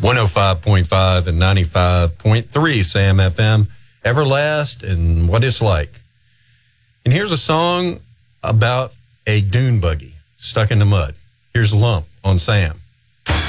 105.5 and 95.3 Sam FM, Everlast, and what it's like. And here's a song about a dune buggy stuck in the mud. Here's Lump on Sam.